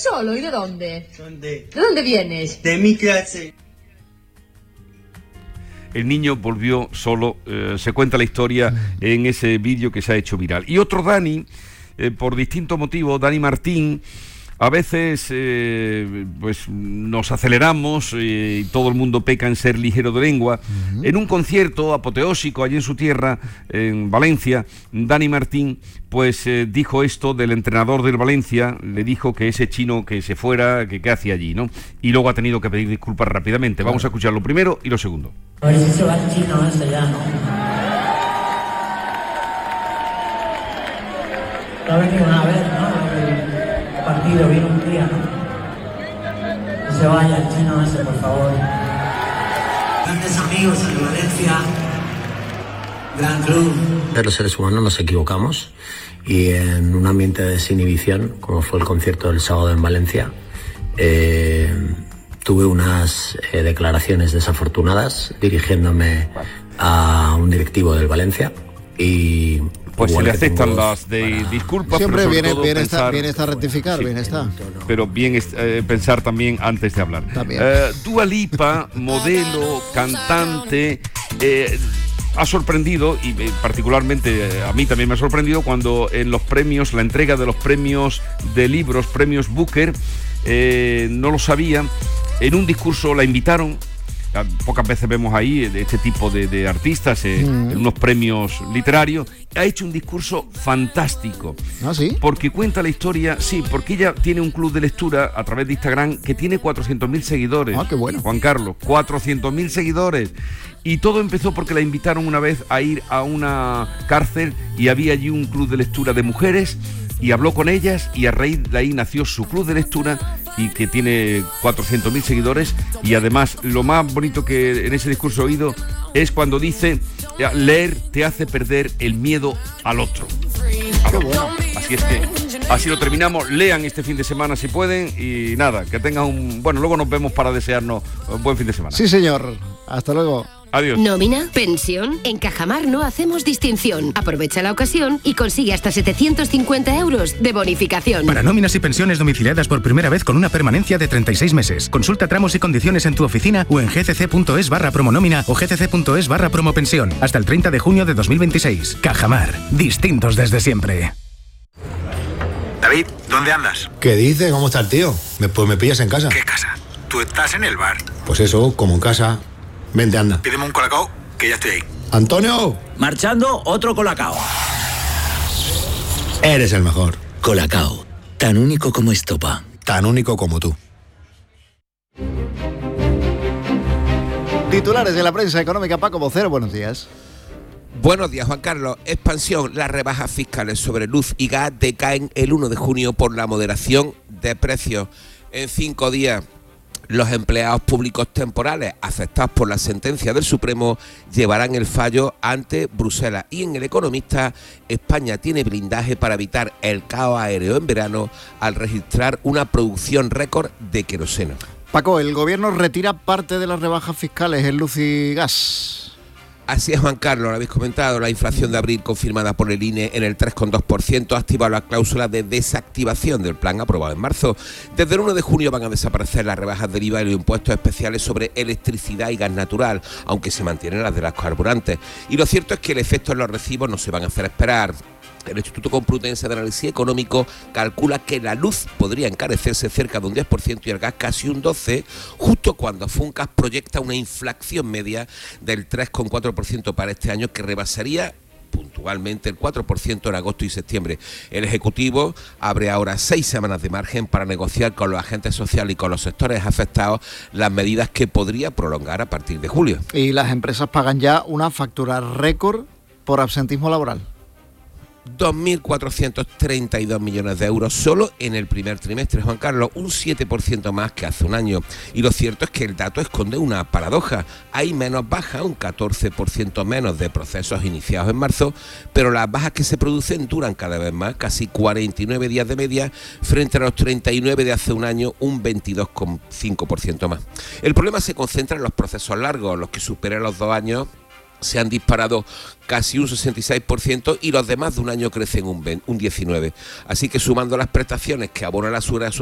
solo? ¿Y de dónde? ¿De dónde vienes? De mi clase. El niño volvió solo, se cuenta la historia en ese vídeo que se ha hecho viral. Y otro Dani, por distintos motivos, Dani Martín, a veces pues nos aceleramos y todo el mundo peca en ser ligero de lengua. En un concierto apoteósico allí en su tierra, en Valencia, Dani Martín pues dijo esto del entrenador del Valencia, le dijo que ese chino que se fuera, que qué hacía allí, ¿no? Y luego ha tenido que pedir disculpas rápidamente. Claro. Vamos a escuchar lo primero y lo segundo. A ver si se va el chino ese ya, ¿no? Lo ha venido una vez, ¿no? El partido vino un día, ¿no? Que se vaya el chino ese, por favor. Grandes amigos en Valencia, gran club. Los seres humanos nos equivocamos y en un ambiente de desinhibición, como fue el concierto del sábado en Valencia, tuve unas declaraciones desafortunadas dirigiéndome a un directivo del Valencia y... Pues se le aceptan las de disculpas. Siempre bien está rectificar, sí, bien está. Pero bien pensar también antes de hablar. Dua Lipa, modelo, cantante, ha sorprendido, y particularmente a mí también me ha sorprendido, cuando en los premios, la entrega de los premios de libros, premios Booker, no lo sabía, en un discurso la invitaron. Pocas veces vemos ahí este tipo de artistas en unos premios literarios. Ha hecho un discurso fantástico. ¿Ah, sí? Porque cuenta la historia, sí, porque ella tiene un club de lectura a través de Instagram que tiene 400.000 seguidores. Ah, qué bueno. Juan Carlos, 400.000 seguidores. Y todo empezó porque la invitaron una vez a ir a una cárcel y había allí un club de lectura de mujeres y habló con ellas y a raíz de ahí nació su club de lectura y que tiene 400.000 seguidores. Y además lo más bonito que en ese discurso he oído es cuando dice: leer te hace perder el miedo al otro. Así es que así lo terminamos. Lean este fin de semana si pueden y nada, que tengan un... Bueno, luego nos vemos para desearnos un buen fin de semana. Sí, señor. Hasta luego. Adiós. ¿Nómina? ¿Pensión? En Cajamar no hacemos distinción. Aprovecha la ocasión y consigue hasta 750 euros de bonificación. Para nóminas y pensiones domiciliadas por primera vez con una permanencia de 36 meses. Consulta tramos y condiciones en tu oficina o en gcc.es/promonómina o gcc.es/promopensión. Hasta el 30 de junio de 2026. Cajamar. Distintos desde siempre. David, ¿dónde andas? ¿Qué dices? ¿Cómo está el tío? Pues me pillas en casa. ¿Qué casa? Tú estás en el bar. Pues eso, como en casa. Vente, anda. Pídeme un colacao, que ya estoy ahí. ¡Antonio! Marchando, otro colacao. Eres el mejor. Colacao, tan único como estopa. Tan único como tú. Titulares de la prensa económica, Paco Vocero, buenos días. Buenos días, Juan Carlos. Expansión. Las rebajas fiscales sobre luz y gas decaen el 1 de junio por la moderación de precios. En 5 días, los empleados públicos temporales afectados por la sentencia del Supremo llevarán el fallo ante Bruselas. Y en El Economista, España tiene blindaje para evitar el caos aéreo en verano al registrar una producción récord de queroseno. Paco, el gobierno retira parte de las rebajas fiscales en luz y gas. Así es, Juan Carlos, lo habéis comentado, la inflación de abril confirmada por el INE en el 3,2% ha activado la cláusula de desactivación del plan aprobado en marzo. Desde el 1 de junio van a desaparecer las rebajas del IVA y los impuestos especiales sobre electricidad y gas natural, aunque se mantienen las de los carburantes. Y lo cierto es que el efecto en los recibos no se van a hacer esperar. El Instituto Complutense de Análisis Económico calcula que la luz podría encarecerse cerca de un 10% y el gas casi un 12%, justo cuando Funcas proyecta una inflación media del 3,4% para este año que rebasaría puntualmente el 4% en agosto y septiembre. El Ejecutivo abre ahora 6 semanas de margen para negociar con los agentes sociales y con los sectores afectados las medidas que podría prolongar a partir de julio. Y las empresas pagan ya una factura récord por absentismo laboral. 2.432 millones de euros solo en el primer trimestre, Juan Carlos, un 7% más que hace un año. Y lo cierto es que el dato esconde una paradoja. Hay menos bajas, un 14% menos de procesos iniciados en marzo, pero las bajas que se producen duran cada vez más, casi 49 días de media, frente a los 39 de hace un año, un 22,5% más. El problema se concentra en los procesos largos, los que superan los 2 años se han disparado casi un 66% y los demás de un año crecen un 19%. Así que sumando las prestaciones que abona la Seguridad